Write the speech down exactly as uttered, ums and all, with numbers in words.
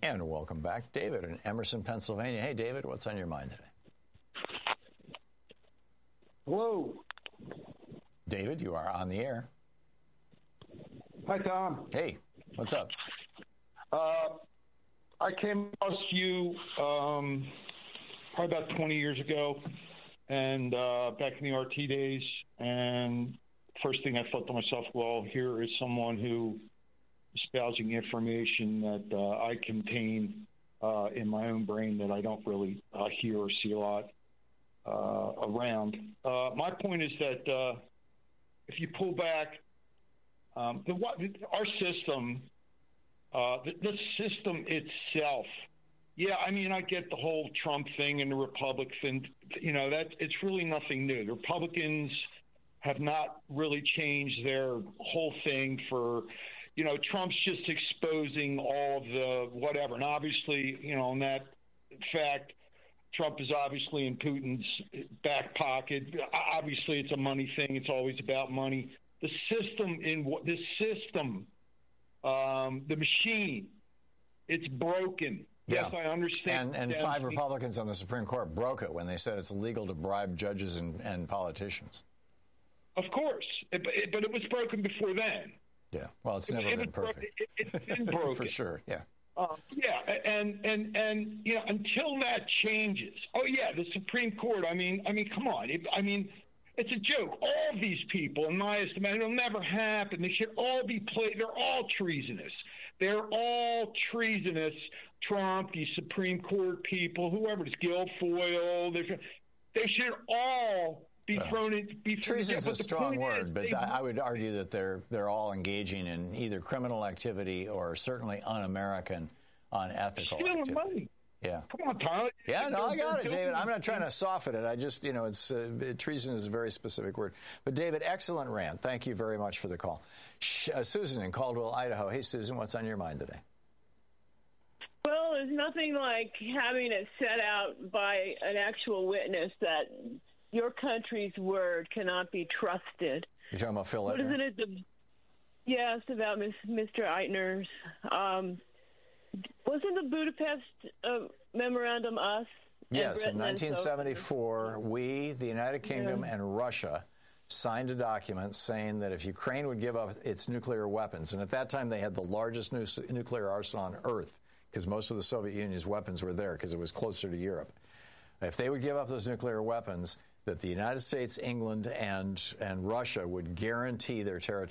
And welcome back, David in Emerson, Pennsylvania. Hey, David, what's on your mind today? Hello. David, you are on the air. Hi, Tom. Hey, what's up? Uh, I came across you um, probably about twenty years ago, and uh, back in the R T days, and first thing I thought to myself, well, here is someone who is espousing information that uh, I contain uh, in my own brain that I don't really uh, hear or see a lot uh, around. Uh, my point is that uh, if you pull back, um, the, our system, uh, the, the system itself, yeah, I mean, I get the whole Trump thing and the Republic thing. You know, that it's really nothing new. The Republicans have not really changed their whole thing for, you know, Trump's just exposing all of the whatever. And obviously, you know, in that fact, Trump is obviously in Putin's back pocket. Obviously, it's a money thing. It's always about money. The system in what this system, um, the machine, it's broken. Yeah. Yes, I understand. And, and five Republicans on the Supreme Court broke it when they said it's illegal to bribe judges and, and politicians. Of course, it, it, but it was broken before then. Yeah, well, it's never it, been it perfect. It, it's been broken. For sure, yeah. Uh, yeah, and, and, and, you know, until that changes. Oh, yeah, the Supreme Court, I mean, I mean, come on. It, I mean, it's a joke. All these people, in my estimation, it'll never happen. They should all be played. They're all treasonous. They're all treasonous. Trump, the Supreme Court people, whoever it is, Guilfoyle, they should all be well, thrown in. Be treason is a strong word, is, but they, I would argue that they're they're all engaging in either criminal activity or certainly un-American, unethical activity. Money. Yeah. Come on, Tyler. Yeah, no, I got it, David. I'm not trying to soften it. I just, you know, it's uh, treason is a very specific word. But, David, excellent rant. Thank you very much for the call. Sh- uh, Susan in Caldwell, Idaho. Hey, Susan, what's on your mind today? Well, there's nothing like having it set out by an actual witness that your country's word cannot be trusted. You're talking about Phil What Leitner? isn't it? The, yes, about Mister Eitner's. Um, wasn't the Budapest uh, Memorandum us? Yes, in Britain nineteen seventy-four, so we, the United Kingdom, yeah. and Russia signed a document saying that if Ukraine would give up its nuclear weapons, and at that time they had the largest nu- nuclear arsenal on Earth, because most of the Soviet Union's weapons were there because it was closer to Europe. If they would give up those nuclear weapons, that the United States, England, and, and Russia would guarantee their territory